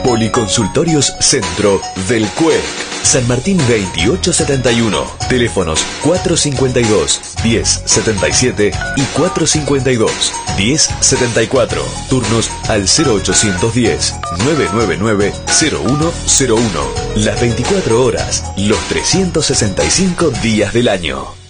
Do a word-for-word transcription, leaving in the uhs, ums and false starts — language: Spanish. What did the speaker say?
Policonsultorios Centro del C U E C, San Martín veintiocho setenta y uno. Teléfonos cuatro cincuenta y dos, diez setenta y siete y cuatro cincuenta y dos, diez setenta y cuatro. Turnos al cero ochocientos diez, novecientos noventa y nueve, cero uno cero uno. Las veinticuatro horas, los trescientos sesenta y cinco días del año.